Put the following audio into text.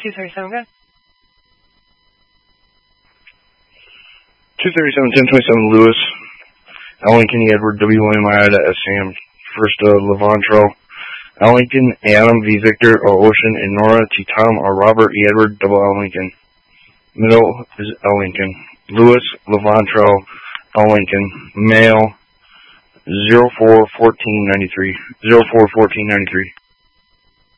237, good. 237, 1027, Lewis, Al Lincoln, E. Edward, W. William, Ida, S. Sam, First, Levantrell, Al Lincoln, Adam, V. Victor, O. Ocean, and Nora, T. Tom, R. Robert, E. Edward, double Al Lincoln. Middle is Al Lincoln. Lewis, Levantrell, Al Lincoln. Male, 041493. 041493.